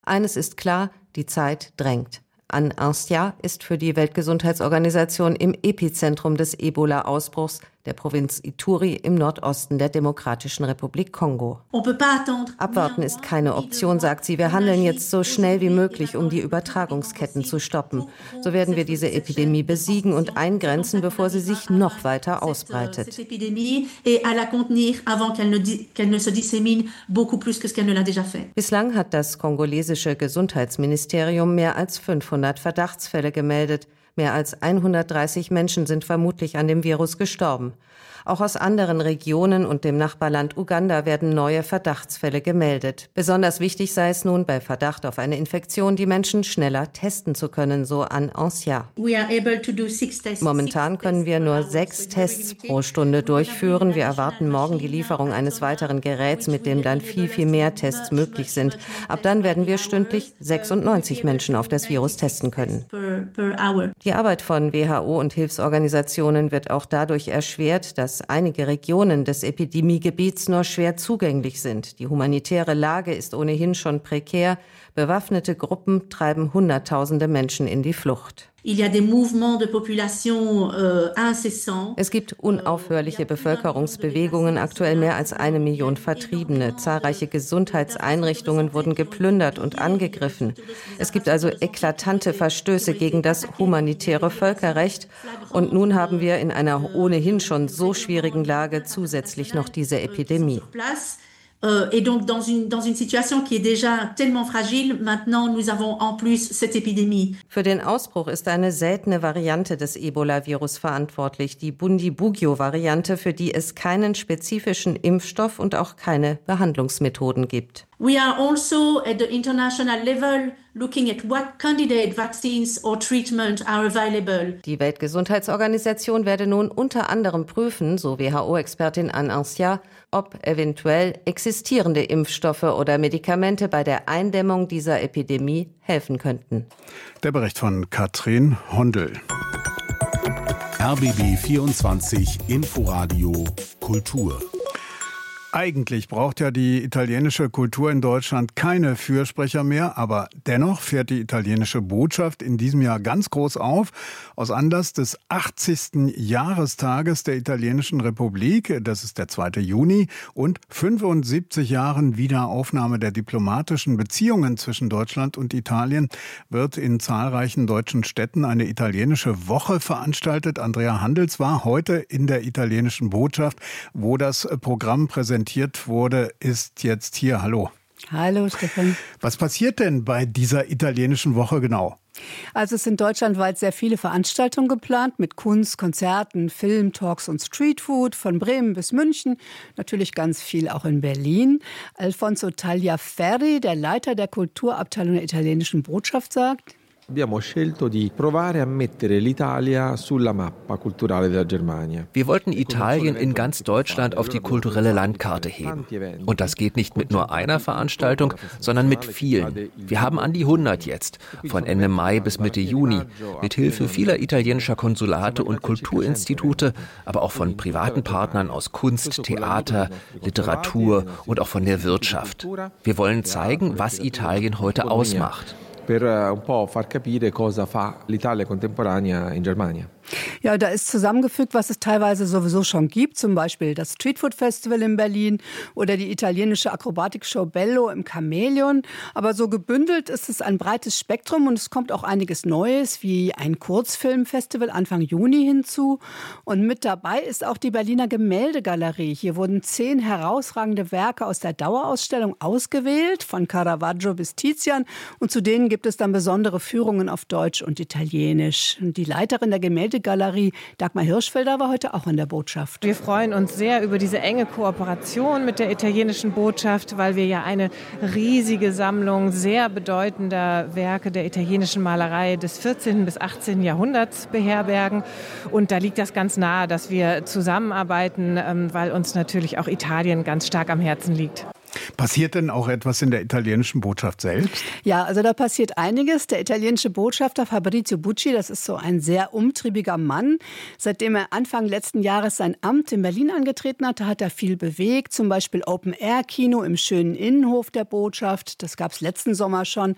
Eines ist klar, die Zeit drängt. An-Ancia ist für die Weltgesundheitsorganisation im Epizentrum des Ebola-Ausbruchs der Provinz Ituri im Nordosten der Demokratischen Republik Kongo. Abwarten ist keine Option, sagt sie. Wir handeln jetzt so schnell wie möglich, um die Übertragungsketten zu stoppen. So werden wir diese Epidemie besiegen und eingrenzen, bevor sie sich noch weiter ausbreitet. Bislang hat das kongolesische Gesundheitsministerium mehr als 500 Verdachtsfälle gemeldet. Mehr als 130 Menschen sind vermutlich an dem Virus gestorben. Auch aus anderen Regionen und dem Nachbarland Uganda werden neue Verdachtsfälle gemeldet. Besonders wichtig sei es nun, bei Verdacht auf eine Infektion die Menschen schneller testen zu können, so An-Ancia. Momentan können wir nur 6 Tests pro Stunde durchführen. Wir erwarten morgen die Lieferung eines weiteren Geräts, mit dem dann viel mehr Tests möglich sind. Ab dann werden wir stündlich 96 Menschen auf das Virus testen können. Die Arbeit von WHO und Hilfsorganisationen wird auch dadurch erschwert, dass einige Regionen des Epidemiegebiets nur schwer zugänglich sind. Die humanitäre Lage ist ohnehin schon prekär. Bewaffnete Gruppen treiben Hunderttausende Menschen in die Flucht. Es gibt unaufhörliche Bevölkerungsbewegungen, aktuell mehr als 1 Million Vertriebene. Zahlreiche Gesundheitseinrichtungen wurden geplündert und angegriffen. Es gibt also eklatante Verstöße gegen das humanitäre Völkerrecht. Und nun haben wir in einer ohnehin schon so schwierigen Lage zusätzlich noch diese Epidemie. Et donc dans une situation qui est déjà tellement fragile, maintenant nous avons en plus cette épidémie. Für den Ausbruch ist eine seltene Variante des Ebola-Virus verantwortlich, die Bundibugyo-Variante, für die es keinen spezifischen Impfstoff und auch keine Behandlungsmethoden gibt. We are also at the international level looking at what candidate vaccines or treatment are available. Die Weltgesundheitsorganisation werde nun unter anderem prüfen, so WHO-Expertin An-Ancia, ob eventuell existierende Impfstoffe oder Medikamente bei der Eindämmung dieser Epidemie helfen könnten. Der Bericht von Katrin Hondel. RBB 24 Inforadio Kultur. Eigentlich braucht ja die italienische Kultur in Deutschland keine Fürsprecher mehr, aber dennoch fährt die italienische Botschaft in diesem Jahr ganz groß auf. Aus Anlass des 80. Jahrestages der Italienischen Republik, das ist der 2. Juni, und 75 Jahren Wiederaufnahme der diplomatischen Beziehungen zwischen Deutschland und Italien, wird in zahlreichen deutschen Städten eine italienische Woche veranstaltet. Andrea Handels war heute in der italienischen Botschaft, wo das Programm präsentiert wurde, ist jetzt hier. Hallo. Hallo, Stefan. Was passiert denn bei dieser italienischen Woche genau? Also es sind deutschlandweit sehr viele Veranstaltungen geplant mit Kunst, Konzerten, Film, Talks und Streetfood von Bremen bis München. Natürlich ganz viel auch in Berlin. Alfonso Tagliaferri, der Leiter der Kulturabteilung der italienischen Botschaft, sagt: Wir wollten Italien in ganz Deutschland auf die kulturelle Landkarte heben. Und das geht nicht mit nur einer Veranstaltung, sondern mit vielen. Wir haben an die 100 jetzt, von Ende Mai bis Mitte Juni, mit Hilfe vieler italienischer Konsulate und Kulturinstitute, aber auch von privaten Partnern aus Kunst, Theater, Literatur und auch von der Wirtschaft. Wir wollen zeigen, was Italien heute ausmacht. Per un po' far capire cosa fa l'Italia contemporanea in Germania. Ja, da ist zusammengefügt, was es teilweise sowieso schon gibt, zum Beispiel das Streetfood Festival in Berlin oder die italienische Akrobatikshow Bello im Chamäleon. Aber so gebündelt ist es ein breites Spektrum und es kommt auch einiges Neues, wie ein Kurzfilmfestival Anfang Juni hinzu. Und mit dabei ist auch die Berliner Gemäldegalerie. Hier wurden 10 herausragende Werke aus der Dauerausstellung ausgewählt, von Caravaggio bis Tizian. Und zu denen gibt es dann besondere Führungen auf Deutsch und Italienisch. Und die Leiterin der Gemäldegalerie, Dagmar Hirschfelder, war heute auch in der Botschaft. Wir freuen uns sehr über diese enge Kooperation mit der italienischen Botschaft, weil wir ja eine riesige Sammlung sehr bedeutender Werke der italienischen Malerei des 14. bis 18. Jahrhunderts beherbergen. Und da liegt das ganz nahe, dass wir zusammenarbeiten, weil uns natürlich auch Italien ganz stark am Herzen liegt. Passiert denn auch etwas in der italienischen Botschaft selbst? Ja, also da passiert einiges. Der italienische Botschafter Fabrizio Bucci, das ist so ein sehr umtriebiger Mann. Seitdem er Anfang letzten Jahres sein Amt in Berlin angetreten hatte, hat er viel bewegt. Zum Beispiel Open-Air-Kino im schönen Innenhof der Botschaft. Das gab es letzten Sommer schon.